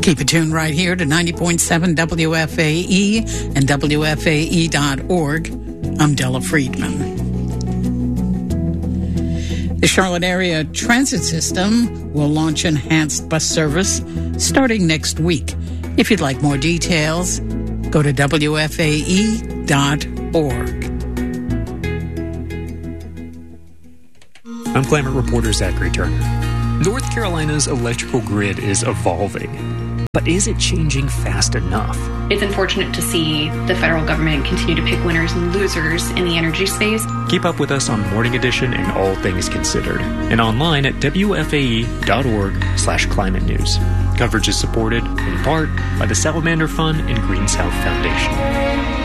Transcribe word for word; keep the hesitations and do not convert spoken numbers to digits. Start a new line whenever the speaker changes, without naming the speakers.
Keep it tuned right here to ninety point seven W F A E and W F A E dot org. I'm Della Friedman. The Charlotte Area Transit System will launch enhanced bus service starting next week. If you'd like more details, go to W F A E dot org.
I'm climate reporter Zachary Turner. North Carolina's electrical grid is evolving, but is it changing fast enough?
It's unfortunate to see the federal government continue to pick winners and losers in the energy space.
Keep up with us on Morning Edition and All Things Considered, and online at W F A E dot org slash climate news. Coverage is supported, in part, by the Salamander Fund and Green South Foundation.